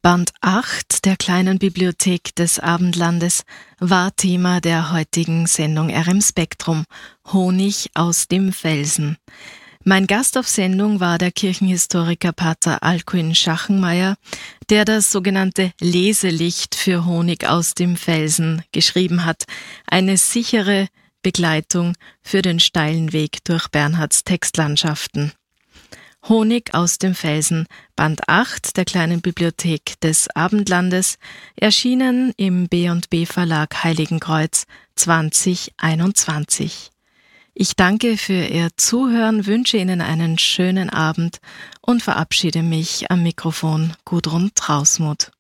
Band 8 der kleinen Bibliothek des Abendlandes war Thema der heutigen Sendung RM Spektrum, Honig aus dem Felsen. Mein Gast auf Sendung war der Kirchenhistoriker Pater Alkuin Schachenmeier, der das sogenannte Leselicht für Honig aus dem Felsen geschrieben hat, eine sichere Begleitung für den steilen Weg durch Bernhards Textlandschaften. Honig aus dem Felsen, Band 8 der kleinen Bibliothek des Abendlandes, erschienen im B&B Verlag Heiligenkreuz 2021. Ich danke für Ihr Zuhören, wünsche Ihnen einen schönen Abend und verabschiede mich am Mikrofon Gudrun Trausmuth.